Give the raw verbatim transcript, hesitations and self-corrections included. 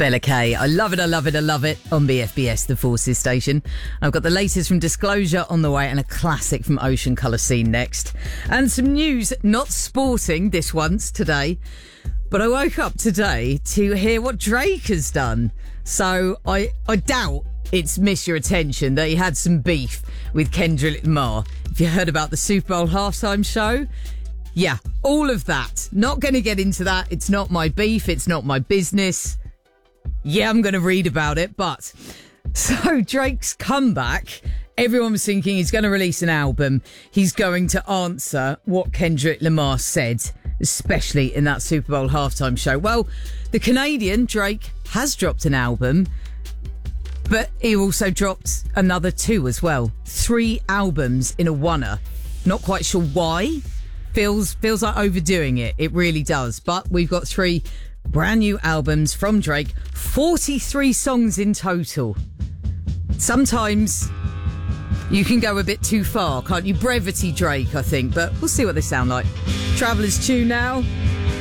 Bella K. I love it, I love it, I love it on B F B S, the Forces station. I've got the latest from Disclosure on the way and a classic from Ocean Colour Scene next. And some news, not sporting this once today, but I woke up today to hear what Drake has done. So I, I doubt it's missed your attention that he had some beef with Kendrick Lamar. If you heard about the Super Bowl halftime show, yeah, all of that. Not going to get into that. It's not my beef. It's not my business. Yeah, I'm going to read about it, but... So, Drake's comeback, everyone was thinking he's going to release an album. He's going to answer what Kendrick Lamar said, especially in that Super Bowl halftime show. Well, the Canadian, Drake, has dropped an album, but he also dropped another two as well. Three albums in a oneer. Not quite sure why. Feels, feels like overdoing it. It really does. But we've got three... brand new albums from Drake, forty-three songs in total. Sometimes you can go a bit too far, can't you? Brevity Drake, I think, but we'll see what they sound like. Traveller's Tune now.